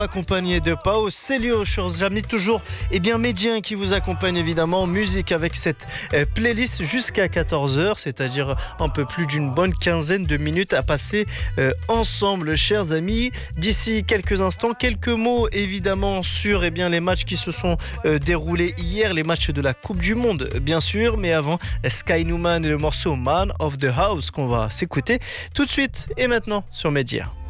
Accompagné de Pao, Célio, chers amis, toujours Médien qui vous accompagne évidemment en musique avec cette playlist jusqu'à 14h, c'est-à-dire un peu plus d'une bonne quinzaine de minutes à passer ensemble, chers amis. D'ici quelques instants, quelques mots évidemment sur les matchs qui se sont déroulés hier, les matchs de la Coupe du Monde bien sûr, mais avant Sky Newman et le morceau Man of the House qu'on va s'écouter tout de suite et maintenant sur Média.